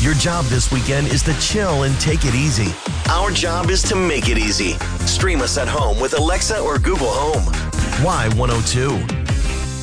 Your job this weekend is to chill and take it easy. Our job is to make it easy. Stream us at home with Alexa or Google Home. Y102.